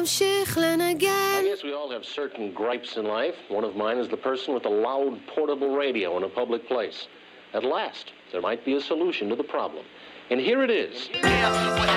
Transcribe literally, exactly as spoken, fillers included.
להמשיך לנגן. I guess we all have certain gripes in life. One of mine is the person with the loud portable radio in a public place. At last, there might be a solution to the problem. And here it is. Yeah, what